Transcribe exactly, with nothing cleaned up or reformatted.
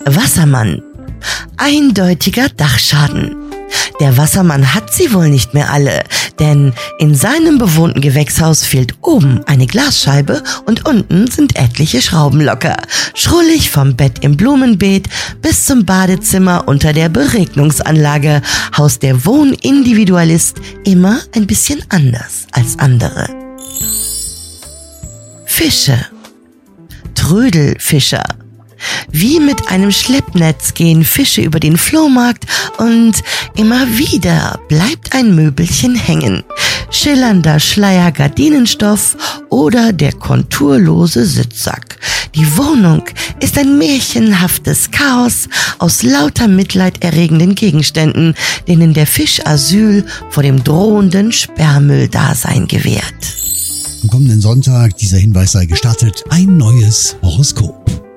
Wassermann. Eindeutiger Dachschaden. Der Wassermann hat sie wohl nicht mehr alle, denn in seinem bewohnten Gewächshaus fehlt oben eine Glasscheibe und unten sind etliche Schrauben locker. Schrullig vom Bett im Blumenbeet bis zum Badezimmer unter der Beregnungsanlage haust der Wohnindividualist immer ein bisschen anders als andere. Fische. Trödelfischer. Wie mit einem Schleppnetz gehen Fische über den Flohmarkt und immer wieder bleibt ein Möbelchen hängen. Schillernder Schleier Gardinenstoff oder der konturlose Sitzsack. Die Wohnung ist ein märchenhaftes Chaos aus lauter mitleiderregenden Gegenständen, denen der Fisch Asyl vor dem drohenden Sperrmülldasein gewährt. Am kommenden Sonntag, dieser Hinweis sei gestattet, ein neues Horoskop.